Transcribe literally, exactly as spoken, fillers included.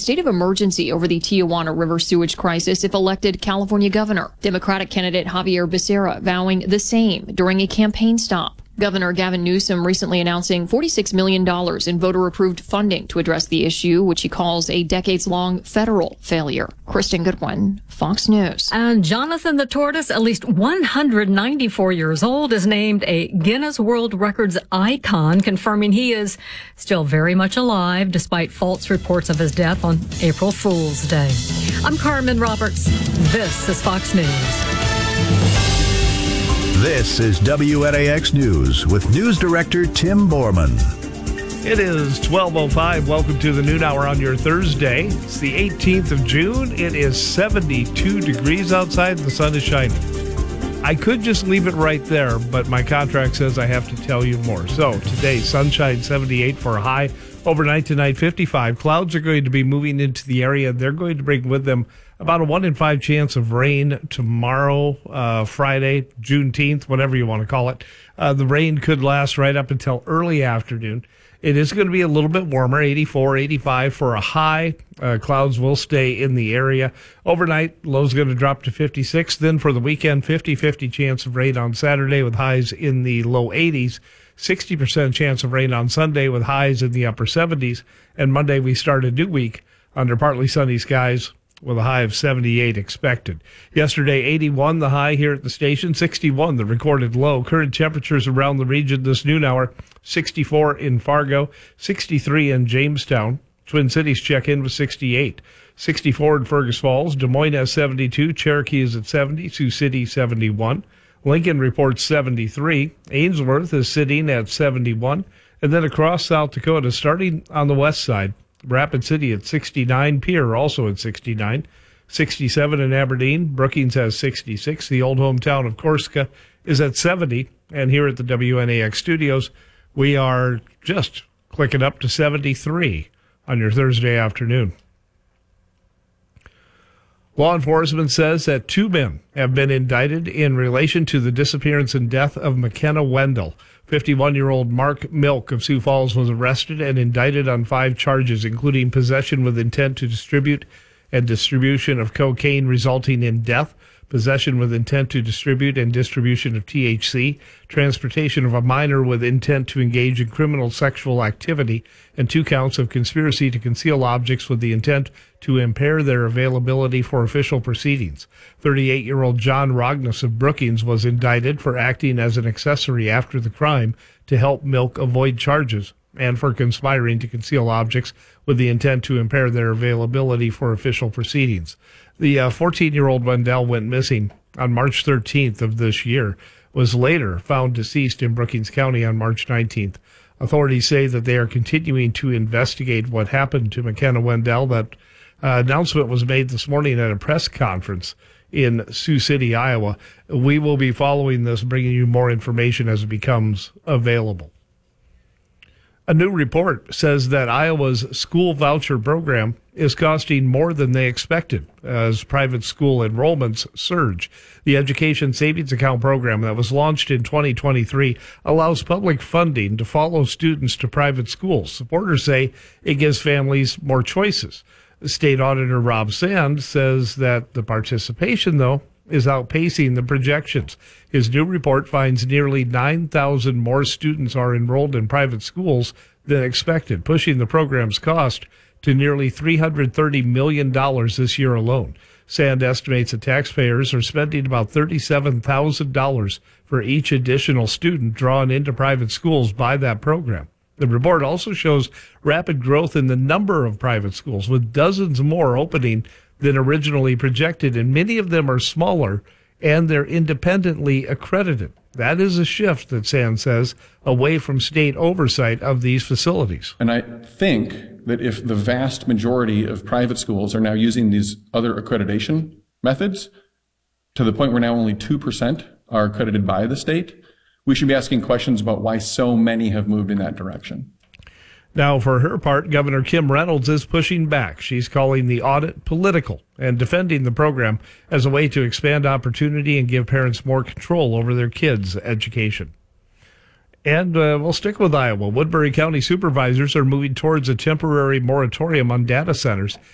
state of emergency over the Tijuana River sewage crisis if elected California governor. Democratic candidate Javier Becerra vowing the same during a campaign stop. Governor Gavin Newsom recently announcing forty-six million dollars in voter-approved funding to address the issue, which he calls a decades-long federal failure. Kristen Goodwin, Fox News. And Jonathan the Tortoise, at least one hundred ninety-four years old, is named a Guinness World Records icon, confirming he is still very much alive despite false reports of his death on April Fool's Day. I'm Carmen Roberts. This is Fox News. This is W N A X News with News Director Tim Borman. It is twelve oh five. Welcome to the noon hour on your Thursday. It's the eighteenth of June. It is seventy-two degrees outside. The sun is shining. I could just leave it right there, but my contract says I have to tell you more. So today, sunshine, seventy-eight for a high. Overnight tonight, fifty-five. Clouds are going to be moving into the area. They're going to bring with them about a one in five chance of rain tomorrow, uh, Friday, Juneteenth, whatever you want to call it. Uh, the rain could last right up until early afternoon. It is going to be a little bit warmer, eighty-four, eighty-five for a high. Uh, clouds will stay in the area. Overnight, low's going to drop to fifty-six. Then for the weekend, fifty-fifty chance of rain on Saturday with highs in the low eighties. sixty percent chance of rain on Sunday with highs in the upper seventies. And Monday, we start a new week under partly sunny skies with a high of seventy-eight expected. Yesterday, eighty-one the high here at the station, sixty-one the recorded low. Current temperatures around the region this noon hour, sixty-four in Fargo, sixty-three in Jamestown. Twin Cities check in with sixty-eight. sixty-four in Fergus Falls. Des Moines has seventy-two. Cherokee is at seventy. Sioux City, seventy-one. Lincoln reports seventy-three. Ainsworth is sitting at seventy-one. And then across South Dakota, starting on the west side, Rapid City at sixty-nine, Pierre also at sixty-nine, sixty-seven in Aberdeen, Brookings has sixty-six, the old hometown of Corsica is at seventy, and here at the W N A X studios, we are just clicking up to seventy-three on your Thursday afternoon. Law enforcement says that two men have been indicted in relation to the disappearance and death of McKenna Wendell. fifty-one-year-old Mark Milk of Sioux Falls was arrested and indicted on five charges, including possession with intent to distribute and distribution of cocaine resulting in death, possession with intent to distribute and distribution of T H C, transportation of a minor with intent to engage in criminal sexual activity, and two counts of conspiracy to conceal objects with the intent to impair their availability for official proceedings. thirty-eight-year-old John Rognus of Brookings was indicted for acting as an accessory after the crime to help Milk avoid charges and for conspiring to conceal objects with the intent to impair their availability for official proceedings. The uh, fourteen-year-old Wendell went missing on March thirteenth of this year, was later found deceased in Brookings County on March nineteenth. Authorities say that they are continuing to investigate what happened to McKenna Wendell. That uh, announcement was made this morning at a press conference in Sioux City, Iowa. We will be following this, bringing you more information as it becomes available. A new report says that Iowa's school voucher program is costing more than they expected as private school enrollments surge. The Education Savings Account program that was launched in twenty twenty-three allows public funding to follow students to private schools. Supporters say it gives families more choices. State Auditor Rob Sand says that the participation, though, is outpacing the projections. His new report finds nearly nine thousand more students are enrolled in private schools than expected, pushing the program's cost to nearly three hundred thirty million dollars this year alone. Sand estimates that taxpayers are spending about thirty-seven thousand dollars for each additional student drawn into private schools by that program. The report also shows rapid growth in the number of private schools, with dozens more opening than originally projected, and many of them are smaller and they're independently accredited. That is a shift, that Sand says, away from state oversight of these facilities. And I think that if the vast majority of private schools are now using these other accreditation methods, to the point where now only two percent are accredited by the state, we should be asking questions about why so many have moved in that direction. Now, for her part, Governor Kim Reynolds is pushing back. She's calling the audit political and defending the program as a way to expand opportunity and give parents more control over their kids' education. And uh, we'll stick with Iowa. Woodbury County supervisors are moving towards a temporary moratorium on data centers